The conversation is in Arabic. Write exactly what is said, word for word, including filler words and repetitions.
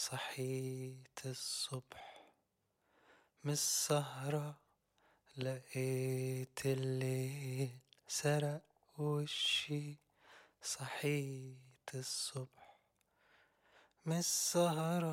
صحيت الصبح من السهرة، لقيت الليل سرق وشي. صحيت الصبح من السهرة